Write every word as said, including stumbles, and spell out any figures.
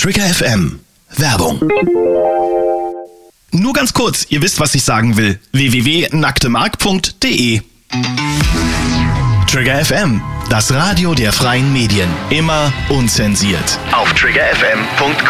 Trigger F M. Werbung. Nur ganz kurz, ihr wisst, was ich sagen will. w w w punkt nacktemark punkt de Trigger F M, das Radio der freien Medien. Immer unzensiert. Auf trigger f m punkt com